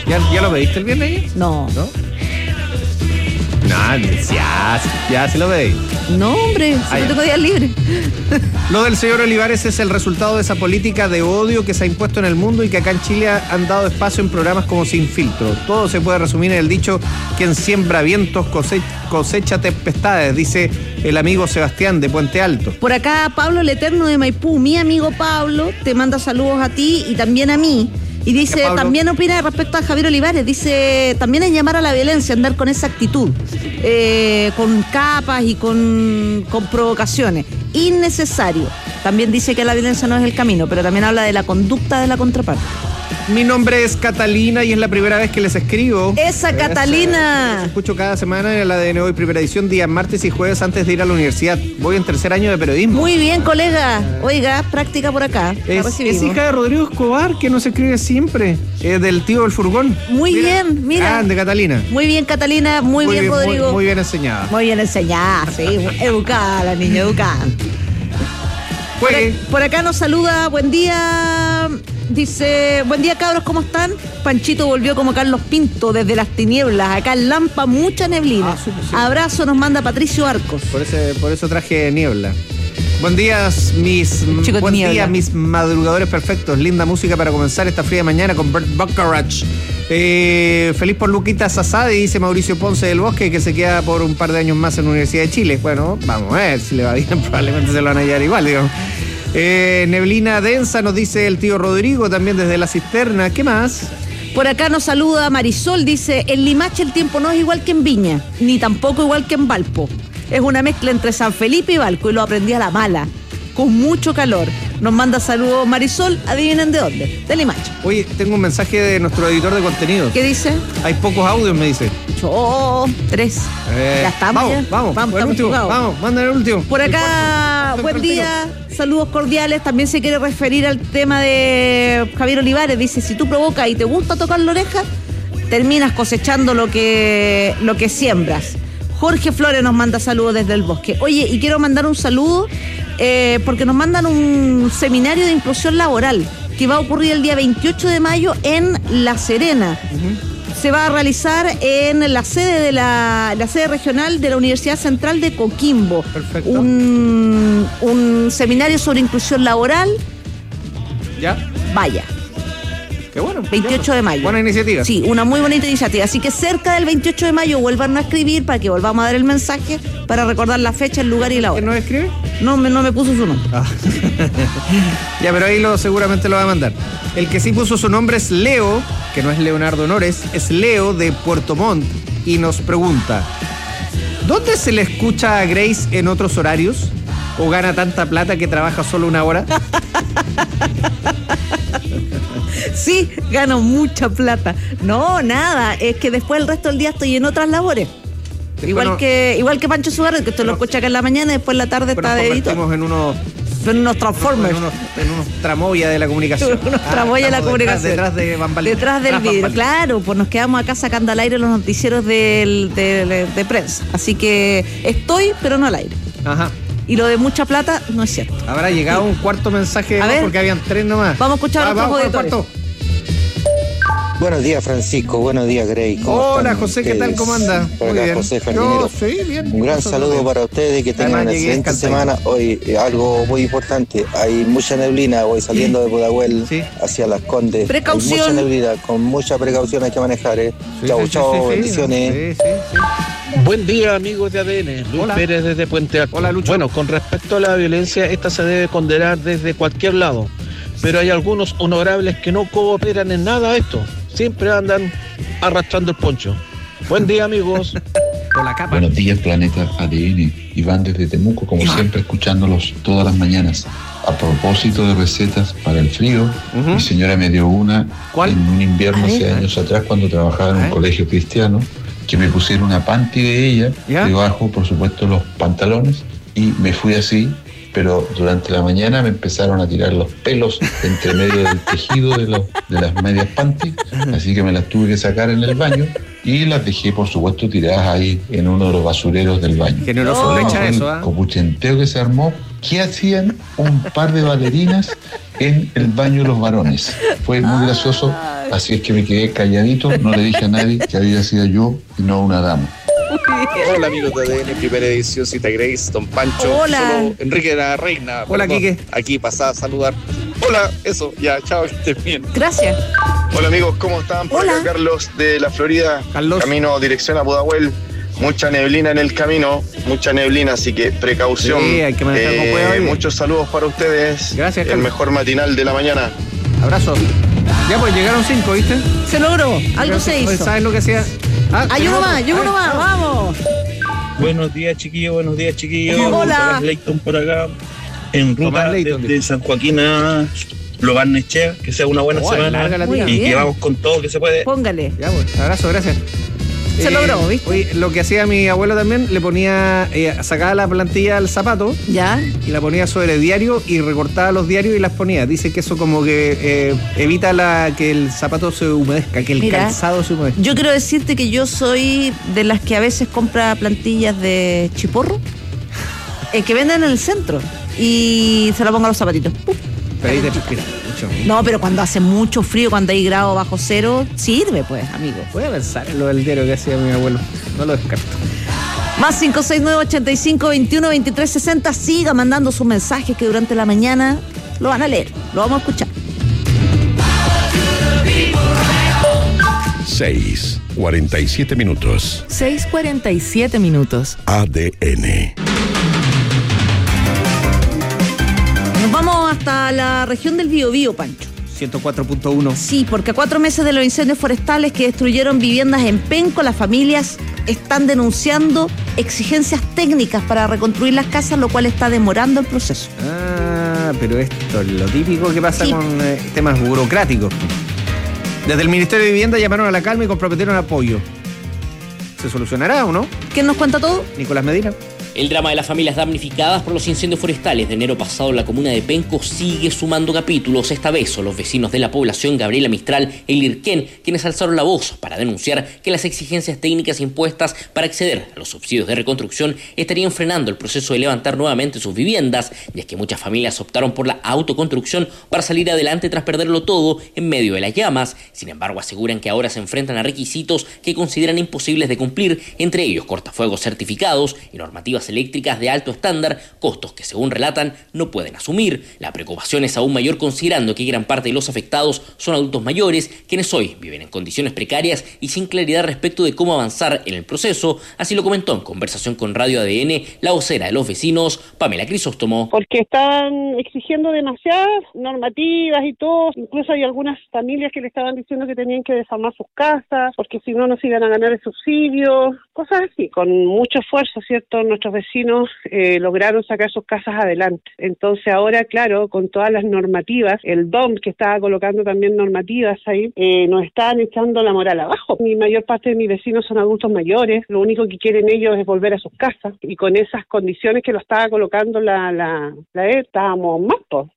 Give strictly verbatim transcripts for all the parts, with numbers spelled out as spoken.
¿Ya, ya lo pediste el viernes? No. ¿No? No, ya, ya se lo veis. No, hombre, si ah, no tengo días libres. Lo del señor Olivares es el resultado de esa política de odio que se ha impuesto en el mundo y que acá en Chile han dado espacio en programas como Sin Filtro. Todo se puede resumir en el dicho: quien siembra vientos cosecha, cosecha tempestades, dice el amigo Sebastián de Puente Alto. Por acá Pablo el Eterno de Maipú, mi amigo Pablo, te manda saludos a ti y también a mí. Y dice, también opina respecto a Javier Olivares, dice, también es llamar a la violencia, andar con esa actitud, eh, con capas y con, con provocaciones. Innecesario. También dice que la violencia no es el camino, pero también habla de la conducta de la contraparte. Mi nombre es Catalina y es la primera vez que les escribo. ¡Esa Catalina! Les escucho cada semana en el A D N Hoy, primera edición, días martes y jueves antes de ir a la universidad. Voy en tercer año de periodismo. Muy bien, colega. Oiga, práctica por acá. Es, es hija de Rodrigo Escobar, que nos escribe siempre. Es del tío del furgón. Muy mira, bien, mira. Ah, de Catalina. Muy bien, Catalina. Muy, muy bien, bien, Rodrigo. Muy, muy bien enseñada. Muy bien enseñada, sí. Educada, la niña, educada. Por, por acá nos saluda, buen día, dice, buen día cabros, ¿cómo están? Panchito volvió como Carlos Pinto desde las tinieblas, acá en Lampa mucha neblina. Ah, sí, sí. Abrazo nos manda Patricio Arcos. Por, ese, por eso traje niebla. Buen día, mis, buen día, mis madrugadores perfectos. Linda música para comenzar esta fría mañana con Bert Bacharach. Eh, feliz por Luquita Sasade, dice Mauricio Ponce del Bosque, que se queda por un par de años más en la Universidad de Chile. Bueno, vamos a ver si le va bien, probablemente se lo van a hallar igual, digamos. Eh, neblina densa, nos dice el tío Rodrigo, también desde la cisterna. ¿Qué más? Por acá nos saluda Marisol, dice, en Limache el tiempo no es igual que en Viña, ni tampoco igual que en Valpo. Es una mezcla entre San Felipe y Valco y lo aprendí a la mala, con mucho calor. Nos manda saludos Marisol, adivinen de dónde, de Limache. Oye, tengo un mensaje de nuestro editor de contenido. ¿Qué dice? Hay pocos audios, me dice. Oh, tres. Eh, ya estamos. Vamos, ya. vamos, vamos, el último, vamos, manda el último. Por acá, el buen día, saludos cordiales. También se quiere referir al tema de Javier Olivares. Dice, si tú provocas y te gusta tocar la oreja, terminas cosechando lo que, lo que siembras. Jorge Flores nos manda saludos desde el bosque. Oye, y quiero mandar un saludo eh, porque nos mandan un seminario de inclusión laboral que va a ocurrir el día veintiocho de mayo en La Serena. Uh-huh. Se va a realizar en la sede de la, la sede regional de la Universidad Central de Coquimbo. Perfecto. Un, un seminario sobre inclusión laboral. ¿Ya? Vaya. Qué bueno. veintiocho de mayo. Buena iniciativa. Sí, una muy bonita iniciativa. Así que cerca del veintiocho de mayo vuelvan a escribir para que volvamos a dar el mensaje para recordar la fecha, el lugar y la hora. ¿Quién nos escribe? No me, no me puso su nombre. Ah. Ya, pero ahí lo, seguramente lo va a mandar. El que sí puso su nombre es Leo, que no es Leonardo Honores, es Leo de Puerto Montt y nos pregunta, ¿dónde se le escucha a Grace en otros horarios? ¿O gana tanta plata que trabaja solo una hora? Sí, gano mucha plata. No, nada, es que después el resto del día estoy en otras labores. Después igual no, que igual que Pancho Suárez, que esto no, lo escucha acá en la mañana y después en la tarde está de editor. Nos en unos, en unos Transformers. En unos, en unos tramoya de la comunicación. unos ah, tramoya de la comunicación. Detrás, detrás de bambalinas. Detrás del vidrio, claro, pues nos quedamos acá sacando al aire los noticieros del, de, de, de prensa. Así que estoy, pero no al aire. Ajá. Y lo de mucha plata no es cierto. Habrá llegado un cuarto mensaje a ver, porque habían tres nomás. Vamos a escuchar a los auditores. Buenos días, Francisco. Buenos días, Grey. Hola, José, ¿qué tal? ¿Cómo anda? Por acá, José Jardinero. Yo, sí, bien. Un gran saludo bien para ustedes y que tengan una excelente semana. Hoy, eh, algo muy importante. Hay mucha neblina hoy saliendo de Pudahuel sí. hacia Las Condes. Precaución. Hay mucha neblina, con mucha precaución hay que manejar. ¿eh? Sí, chau, sí, chau, sí, sí, bendiciones. Sí, sí, sí. Buen día, amigos de A D N. Luis Hola. Pérez desde Puente Alto. Hola, Lucho. Bueno, con respecto a la violencia, esta se debe condenar desde cualquier lado. Pero hay algunos honorables que no cooperan en nada a esto. Siempre andan arrastrando el poncho. Buen día, amigos. Con la capa. Buenos días, Planeta A D N. Iván desde Temuco, como Iván. Siempre, escuchándolos todas las mañanas. A propósito de recetas para el frío, uh-huh. mi señora me dio una ¿Cuál? En un invierno hace años atrás, cuando trabajaba en un colegio cristiano, que me pusieron una panty de ella, ¿ya? Debajo, por supuesto, los pantalones, y me fui así. Pero durante la mañana me empezaron a tirar los pelos entre medio del tejido de, los, de las medias panties, así que me las tuve que sacar en el baño y las dejé, por supuesto, tiradas ahí en uno de los basureros del baño. Generoso, le echa eso, ¿eh? Copuchenteo que se armó. ¿Qué hacían un par de bailarinas en el baño de los varones? Fue muy gracioso Así es que me quedé calladito, no le dije a nadie que había sido yo y no una dama. Hola amigos de A D N, primera edición, Cita Grace, Don Pancho. Hola. Solo Enrique la Reina. Hola, Quique. Aquí pasada a saludar. Hola, eso, ya, chao, que estés bien. Gracias. Hola amigos, ¿cómo están? Por Hola. acá Carlos de la Florida. Carlos. Camino dirección a Pudahuel. Mucha neblina en el camino, mucha neblina, así que precaución. Sí, hay que manejar con cuidado hoy. Muchos saludos para ustedes. Gracias, El Carlos. mejor matinal de la mañana. Abrazo. Ya pues llegaron cinco, ¿viste? Se logró, algo se hizo. ¿Sabes lo que hacía? Ah, Hay uno más, hay uno Ah, más, ah. vamos. Buenos días, chiquillos, buenos días, chiquillos. Hola. Tomás Leighton por acá, en ruta Tomás Leighton, desde San Joaquín a Lobarnechea. Que sea una buena Oh, semana larga la Muy tira. y bien. que vamos con todo que se puede. Póngale. Ya pues, abrazo, gracias. Se logró, ¿viste? Oye, lo que hacía mi abuelo también, le ponía, eh, sacaba la plantilla al zapato Ya. y la ponía sobre diario y recortaba los diarios y las ponía. Dice que eso como que eh, evita la que el zapato se humedezca, que el Mira, calzado se humedezca. Yo quiero decirte que yo soy de las que a veces compra plantillas de chiporro eh, que venden en el centro y se la pongo a los zapatitos. ¡Pum! Pero ahí te transpira mucho. No, pero cuando hace mucho frío, cuando hay grado bajo cero, sirve pues, amigo. Voy a pensar en lo del diario que hacía mi abuelo. No lo descarto. Más cinco seis nueve, ochenta y cinco, veintiuno, veintitrés, sesenta. Siga mandando sus mensajes que durante la mañana lo van a leer, lo vamos a escuchar. seis, cuarenta y siete minutos. seis cuarenta y siete minutos. A D N. Nos vamos hasta la región del Biobío, Pancho. ciento cuatro punto uno. Sí, porque a cuatro meses de los incendios forestales que destruyeron viviendas en Penco, las familias están denunciando exigencias técnicas para reconstruir las casas, lo cual está demorando el proceso. Ah, pero esto es lo típico que pasa Sí. con eh, temas burocráticos. Desde el Ministerio de Vivienda llamaron a la calma y comprometieron apoyo. ¿Se solucionará o no? ¿Quién nos cuenta todo? Nicolás Medina. El drama de las familias damnificadas por los incendios forestales de enero pasado en la comuna de Penco sigue sumando capítulos. Esta vez son los vecinos de la población Gabriela Mistral e Lirquén quienes alzaron la voz para denunciar que las exigencias técnicas impuestas para acceder a los subsidios de reconstrucción estarían frenando el proceso de levantar nuevamente sus viviendas, y es que muchas familias optaron por la autoconstrucción para salir adelante tras perderlo todo en medio de las llamas. Sin embargo, aseguran que ahora se enfrentan a requisitos que consideran imposibles de cumplir, entre ellos cortafuegos certificados y normativas eléctricas de alto estándar, costos que según relatan no pueden asumir. La preocupación es aún mayor considerando que gran parte de los afectados son adultos mayores, quienes hoy viven en condiciones precarias y sin claridad respecto de cómo avanzar en el proceso. Así lo comentó en conversación con Radio A D N la vocera de los vecinos, Pamela Crisóstomo. Porque estaban exigiendo demasiadas normativas y todo, incluso hay algunas familias que le estaban diciendo que tenían que desarmar sus casas, porque si no, no se iban a ganar el subsidio, cosas así. Con mucho esfuerzo, ¿cierto?, nuestros vecinos eh, lograron sacar sus casas adelante. Entonces ahora, claro, con todas las normativas, el D O M que estaba colocando también normativas ahí, eh, nos estaban echando la moral abajo. Mi mayor parte de mis vecinos son adultos mayores, lo único que quieren ellos es volver a sus casas, y con esas condiciones que lo estaba colocando la, la, la E, estábamos mal, pues,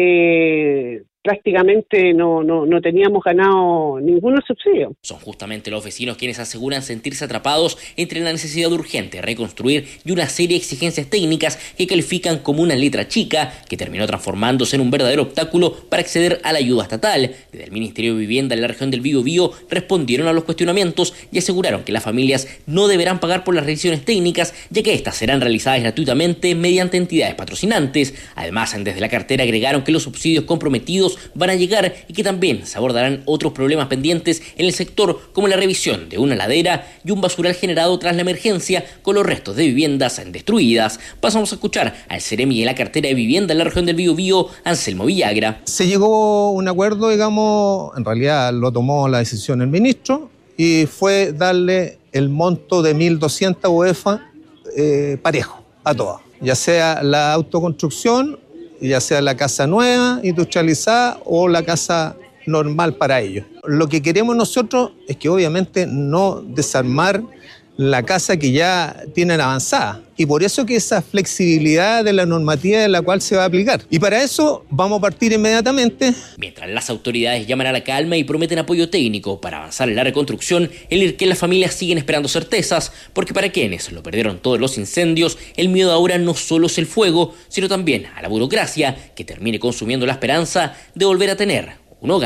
porque prácticamente no, no, no teníamos ganado ningún subsidio. Son justamente los vecinos quienes aseguran sentirse atrapados entre la necesidad urgente de reconstruir y una serie de exigencias técnicas que califican como una letra chica que terminó transformándose en un verdadero obstáculo para acceder a la ayuda estatal. Desde el Ministerio de Vivienda en la región del Biobío respondieron a los cuestionamientos y aseguraron que las familias no deberán pagar por las revisiones técnicas, ya que estas serán realizadas gratuitamente mediante entidades patrocinantes. Además, desde la cartera agregaron que los subsidios comprometidos van a llegar y que también se abordarán otros problemas pendientes en el sector, como la revisión de una ladera y un basural generado tras la emergencia con los restos de viviendas destruidas. Pasamos a escuchar al Seremi de la cartera de vivienda en la región del Biobío, Anselmo Villagra. Se llegó a un acuerdo, digamos, en realidad lo tomó la decisión el ministro, y fue darle el monto de mil doscientas U E F A eh, parejo a todas, ya sea la autoconstrucción, ya sea la casa nueva, industrializada, o la casa normal para ellos. Lo que queremos nosotros es que obviamente no desarmar la casa que ya tienen avanzada, y por eso que esa flexibilidad de la normativa en la cual se va a aplicar. Y para eso vamos a partir inmediatamente. Mientras las autoridades llaman a la calma y prometen apoyo técnico para avanzar en la reconstrucción, el que las familias siguen esperando certezas, porque para quienes lo perdieron todos los incendios, el miedo ahora no solo es el fuego, sino también a la burocracia que termine consumiendo la esperanza de volver a tener un hogar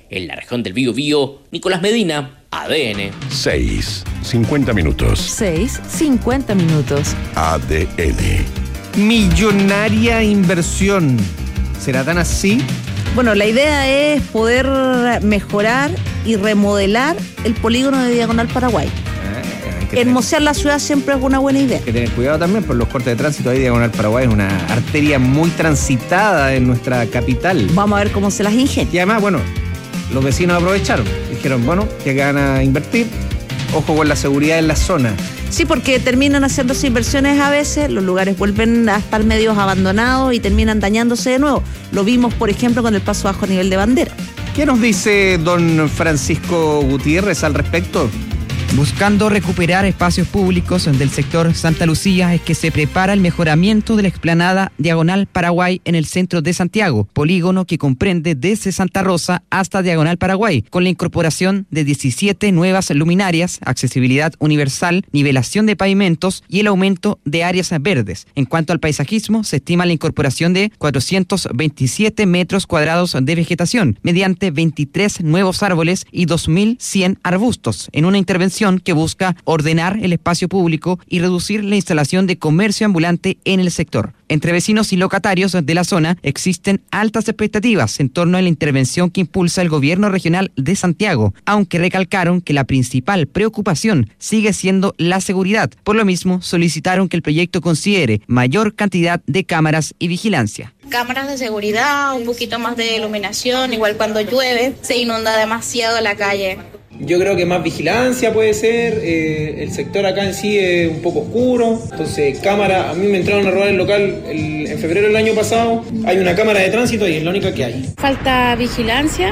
En la región del Biobío, Nicolás Medina, A D N. seis, cincuenta minutos. seis, cincuenta minutos. A D N. Millonaria inversión. ¿Será tan así? Bueno, la idea es poder mejorar y remodelar el polígono de Diagonal Paraguay. Eh, Hermosear la ciudad siempre es una buena idea. Hay que tener cuidado también por los cortes de tránsito. Ahí Diagonal Paraguay es una arteria muy transitada en nuestra capital. Vamos a ver cómo se las ingenia. Y además, bueno, los vecinos aprovecharon. Dijeron, bueno, que van a invertir. Ojo con la seguridad en la zona. Sí, porque terminan haciéndose inversiones a veces, los lugares vuelven a estar medios abandonados y terminan dañándose de nuevo. Lo vimos, por ejemplo, con el paso bajo a nivel de bandera. ¿Qué nos dice don Francisco Gutiérrez al respecto? Buscando recuperar espacios públicos del sector Santa Lucía es que se prepara el mejoramiento de la explanada Diagonal Paraguay en el centro de Santiago, polígono que comprende desde Santa Rosa hasta Diagonal Paraguay, con la incorporación de diecisiete nuevas luminarias, accesibilidad universal, nivelación de pavimentos y el aumento de áreas verdes. En cuanto al paisajismo, se estima la incorporación de cuatrocientos veintisiete metros cuadrados de vegetación, mediante veintitrés nuevos árboles y dos mil cien arbustos, en una intervención que busca ordenar el espacio público y reducir la instalación de comercio ambulante en el sector. Entre vecinos y locatarios de la zona existen altas expectativas en torno a la intervención que impulsa el gobierno regional de Santiago, aunque recalcaron que la principal preocupación sigue siendo la seguridad. Por lo mismo, solicitaron que el proyecto considere mayor cantidad de cámaras y vigilancia. Cámaras de seguridad, un poquito más de iluminación, igual cuando llueve se inunda demasiado la calle. Yo creo que más vigilancia puede ser, eh, el sector acá en sí es un poco oscuro, entonces cámara, a mí me entraron a robar el local el, en febrero del año pasado, hay una cámara de tránsito y es la única que hay. Falta vigilancia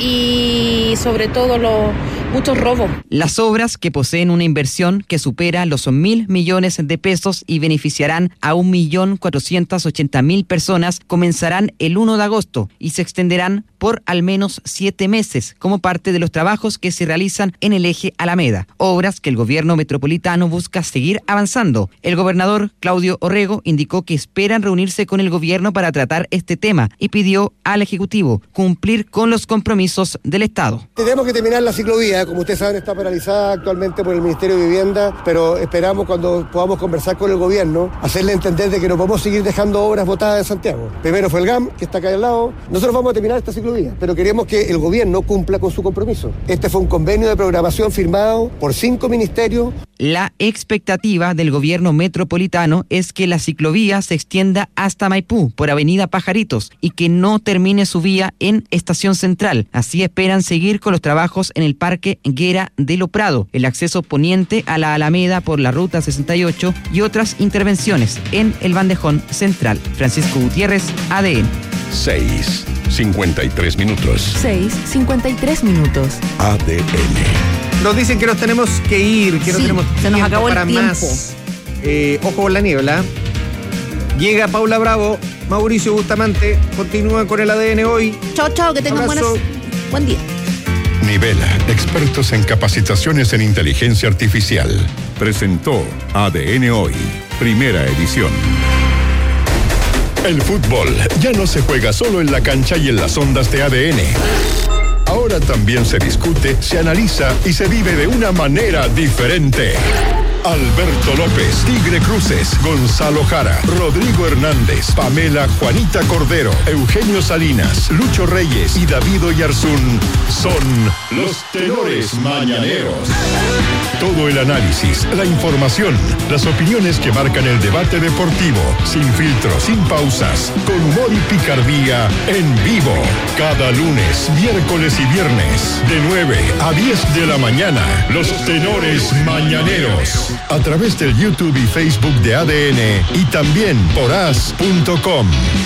y sobre todo los muchos robos. Las obras, que poseen una inversión que supera los mil millones de pesos y beneficiarán a un millón cuatrocientas ochenta mil personas, comenzarán el uno de agosto y se extenderán por al menos siete meses como parte de los trabajos que se realizan en el eje Alameda, obras que el gobierno metropolitano busca seguir avanzando. El gobernador Claudio Orrego indicó que esperan reunirse con el gobierno para tratar este tema y pidió al Ejecutivo cumplir con los compromisos del Estado. Tenemos que terminar la ciclovía, como ustedes saben está paralizada actualmente por el Ministerio de Vivienda, pero esperamos cuando podamos conversar con el gobierno, hacerle entender de que no podemos seguir dejando obras botadas en Santiago. Primero fue el G A M, que está acá al lado. Nosotros vamos a terminar esta ciclovía, pero queremos que el gobierno cumpla con su compromiso. Este fue un convenio de programación firmado por cinco ministerios. La expectativa del gobierno metropolitano es que la ciclovía se extienda hasta Maipú por Avenida Pajaritos y que no termine su vía en Estación Central. Así esperan seguir con los trabajos en el Parque Guera de Lo Prado, el acceso poniente a la Alameda por la Ruta sesenta y ocho y otras intervenciones en el Bandejón Central. Francisco Gutiérrez, A D N. seis, cincuenta y tres minutos. seis, cincuenta y tres minutos. A D N. Nos dicen que nos tenemos que ir, que sí, no tenemos se nos acabó para el tiempo. más. Eh, ojo con la niebla. Llega Paula Bravo, Mauricio Bustamante, continúa con el A D N hoy. Chao, chao, que tengan buenas... buen día. Nivela, expertos en capacitaciones en inteligencia artificial. Presentó A D N Hoy, primera edición. El fútbol ya no se juega solo en la cancha y en las ondas de A D N. Ahora también se discute, se analiza y se vive de una manera diferente. Alberto López, Tigre Cruces, Gonzalo Jara, Rodrigo Hernández, Pamela Juanita Cordero, Eugenio Salinas, Lucho Reyes y David Oyarzún son los tenores mañaneros. Todo el análisis, la información, las opiniones que marcan el debate deportivo, sin filtros, sin pausas, con humor y picardía, en vivo. Cada lunes, miércoles y viernes, de nueve a diez de la mañana, los tenores mañaneros. A través del YouTube y Facebook de A D N y también por as punto com.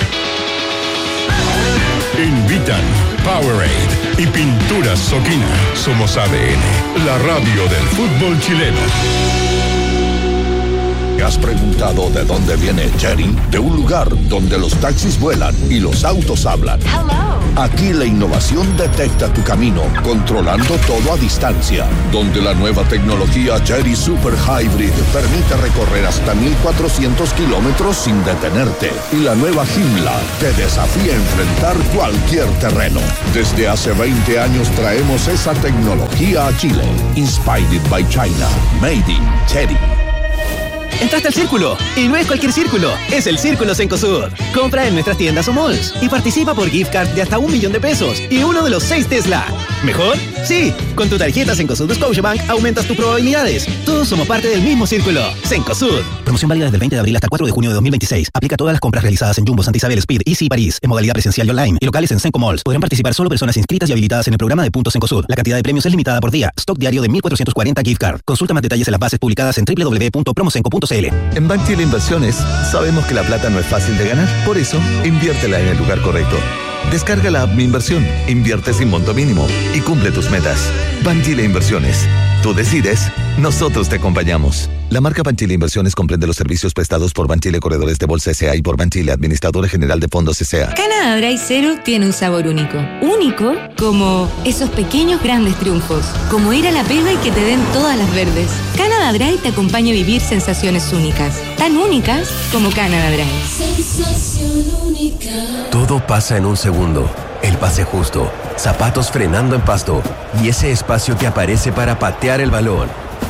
Invitan Powerade y Pinturas Soquina. Somos A D N, la radio del fútbol chileno. ¿Te has preguntado de dónde viene Chery? De un lugar donde los taxis vuelan y los autos hablan. Hello. Aquí la innovación detecta tu camino, controlando todo a distancia. Donde la nueva tecnología Chery Super Hybrid permite recorrer hasta mil cuatrocientos kilómetros sin detenerte. Y la nueva Joomla te desafía a enfrentar cualquier terreno. Desde hace veinte años traemos esa tecnología a Chile. Inspired by China. Made in Chery. Entraste al Círculo, y no es cualquier círculo, es el Círculo Cencosud. Compra en nuestras tiendas o malls y participa por gift card de hasta un millón de pesos y uno de los seis Tesla. ¿Mejor? Sí, con tu tarjeta Cencosud de Scotiabank aumentas tus probabilidades. Todos somos parte del mismo Círculo. Cencosud. Promoción válida desde el veinte de abril hasta el cuatro de junio de dos mil veintiséis. Aplica a todas las compras realizadas en Jumbo, Santa Isabel, Speed, Easy y París, en modalidad presencial y online, y locales en Cenco Malls. Podrán participar solo personas inscritas y habilitadas en el programa de Puntos Cencosud. La cantidad de premios es limitada por día. Stock diario de mil cuatrocientos cuarenta gift card. Consulta más detalles en las bases publicadas en doble u doble u doble u punto promocenco punto c l. En Banchile Inversiones sabemos que la plata no es fácil de ganar. Por eso, inviértela en el lugar correcto. Descarga la app Mi Inversión, invierte sin monto mínimo y cumple tus metas. Banchile Inversiones. Tú decides, nosotros te acompañamos. La marca Banchile Inversiones comprende los servicios prestados por Banchile Corredores de Bolsa S A y por Banchile Administradora General de Fondos S A. Canada Dry Zero tiene un sabor único. Único como esos pequeños grandes triunfos. Como ir a la pega y que te den todas las verdes. Canada Dry te acompaña a vivir sensaciones únicas. Tan únicas como Canada Dry. Sensación única. Todo pasa en un segundo. El pase justo, zapatos frenando en pasto y ese espacio que aparece para patear el balón.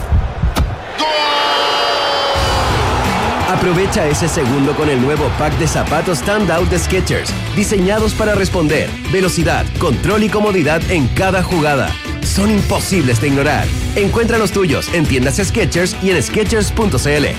Aprovecha ese segundo con el nuevo pack de zapatos Standout de Skechers, diseñados para responder, velocidad, control y comodidad en cada jugada. Son imposibles de ignorar. Encuentra los tuyos en tiendas Skechers y en skechers punto c l.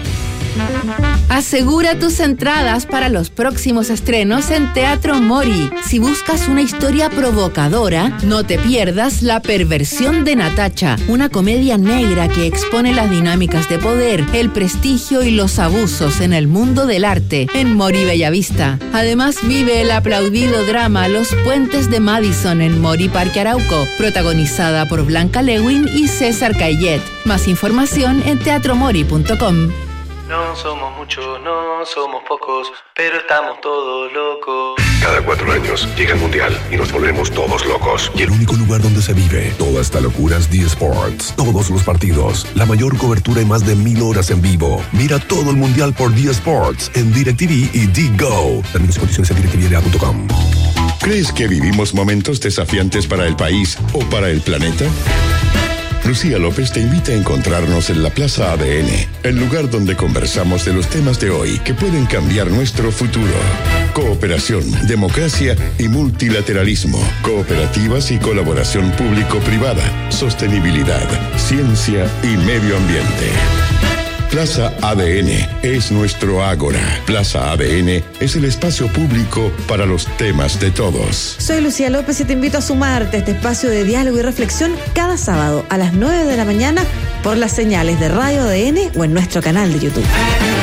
Asegura tus entradas para los próximos estrenos en Teatro Mori. Si buscas una historia provocadora, no te pierdas La Perversión de Natacha, una comedia negra que expone las dinámicas de poder, el prestigio y los abusos en el mundo del arte en Mori Bellavista. Además, vive el aplaudido drama Los Puentes de Madison en Mori Parque Arauco, protagonizada por Blanca Lewin y César Cayet. Más información en teatro mori punto com. No somos muchos, no somos pocos, pero estamos todos locos. Cada cuatro años llega el Mundial y nos volvemos todos locos. Y el único lugar donde se vive toda esta locura es D Sports. Todos los partidos, la mayor cobertura y más de mil horas en vivo. Mira todo el Mundial por D Sports en DirecTV y D-Go. Términos y condiciones en direct t v l a punto com. ¿Crees que vivimos momentos desafiantes para el país o para el planeta? Lucía López te invita a encontrarnos en la Plaza A D N, el lugar donde conversamos de los temas de hoy que pueden cambiar nuestro futuro. Cooperación, democracia y multilateralismo, cooperativas y colaboración público-privada, sostenibilidad, ciencia y medio ambiente. Plaza A D N es nuestro ágora. Plaza A D N es el espacio público para los temas de todos. Soy Lucía López y te invito a sumarte a este espacio de diálogo y reflexión cada sábado a las nueve de la mañana por las señales de Radio A D N o en nuestro canal de YouTube.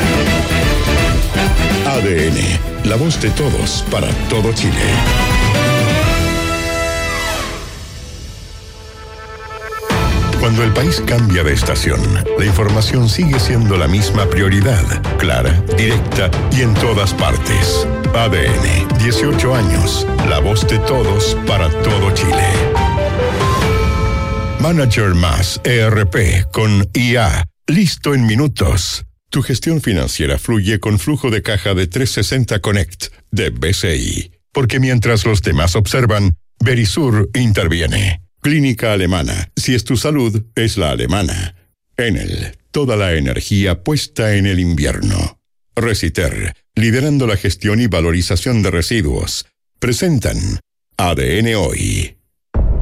A D N, la voz de todos para todo Chile. Cuando el país cambia de estación, la información sigue siendo la misma prioridad, clara, directa y en todas partes. A D N, dieciocho años, la voz de todos para todo Chile. Manager Más E R P con I A, listo en minutos. Tu gestión financiera fluye con flujo de caja de trescientos sesenta Connect de B C I. Porque mientras los demás observan, Verisur interviene. Clínica Alemana. Si es tu salud, es la alemana. Enel. Toda la energía puesta en el invierno. Reciter. Liderando la gestión y valorización de residuos. Presentan A D N Hoy.